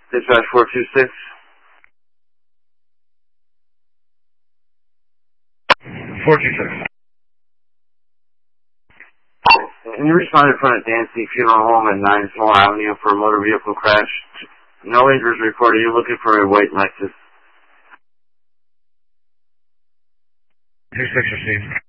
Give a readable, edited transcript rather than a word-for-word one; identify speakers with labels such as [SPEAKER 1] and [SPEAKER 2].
[SPEAKER 1] Dispatch 426.
[SPEAKER 2] 426.
[SPEAKER 1] Can you respond in front of Dancy Funeral Home at 9 Small Avenue for a motor vehicle crash? No injuries reported. You're looking for a white Lexus.
[SPEAKER 2] 26 received.